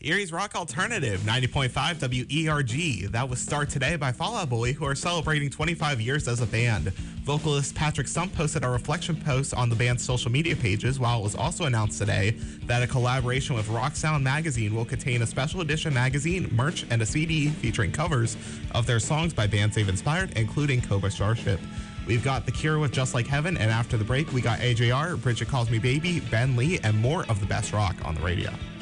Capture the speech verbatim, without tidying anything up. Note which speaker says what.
Speaker 1: Erie's Rock Alternative, ninety point five W E R G. That was Start Today by Fall Out Boy, who are celebrating twenty-five years as a band. Vocalist Patrick Stump posted a reflection post on the band's social media pages, while it was also announced today that a collaboration with Rock Sound magazine will contain a special edition magazine, merch, and a C D featuring covers of their songs by bands they've inspired, including Cobra Starship. We've got The Cure with Just Like Heaven, and after the break, we got A J R, Bridget Calls Me Baby, Ben Lee, and more of the best rock on the radio.